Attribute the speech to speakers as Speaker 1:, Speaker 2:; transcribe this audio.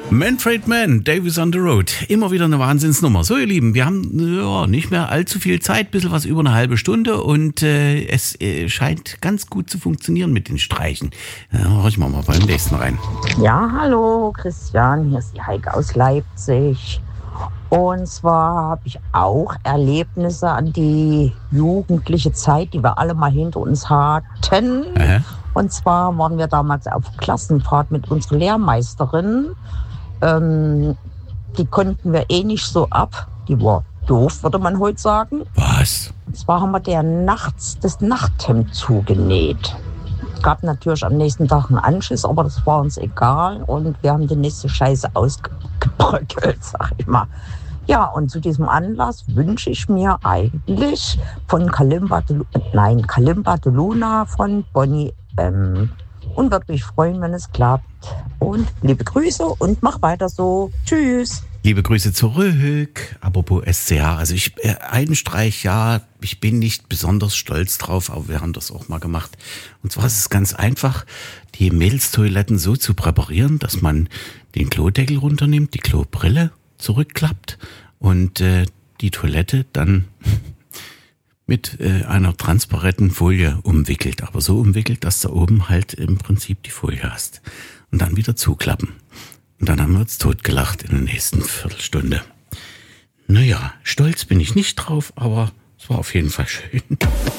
Speaker 1: Manfred Mann, Davies on the Road. Immer wieder eine Wahnsinnsnummer. So, ihr Lieben, wir haben nicht mehr allzu viel Zeit, ein bisschen was über eine halbe Stunde und es scheint ganz gut zu funktionieren mit den Streichen. Horchen wir mal beim nächsten rein.
Speaker 2: Ja, hallo Christian, hier ist die Heike aus Leipzig. Und zwar habe ich auch Erlebnisse an die jugendliche Zeit, die wir alle mal hinter uns hatten. Und zwar waren wir damals auf Klassenfahrt mit unserer Lehrmeisterin. Die konnten wir eh nicht so ab. Die war doof, würde man heute sagen.
Speaker 1: Was?
Speaker 2: Und zwar haben wir der nachts das Nachthemd zugenäht. Gab natürlich am nächsten Tag einen Anschiss, aber das war uns egal. Und wir haben die nächste Scheiße ausgebröckelt, sag ich mal. Ja, und zu diesem Anlass wünsche ich mir eigentlich von Kalimba de Luna von Bonnie M. Und würde mich freuen, wenn es klappt. Und liebe Grüße und mach weiter so. Tschüss.
Speaker 1: Liebe Grüße zurück. Apropos SCH, also einen Streich, ja, ich bin nicht besonders stolz drauf, aber wir haben das auch mal gemacht. Und zwar ist es ganz einfach, die Mädelstoiletten so zu präparieren, dass man den Klodeckel runternimmt, die Klobrille zurückklappt und die Toilette dann mit einer transparenten Folie umwickelt. Aber so umwickelt, dass du oben halt im Prinzip die Folie hast. Und dann wieder zuklappen. Und dann haben wir uns totgelacht in der nächsten Viertelstunde. Naja, stolz bin ich nicht drauf, aber es war auf jeden Fall schön.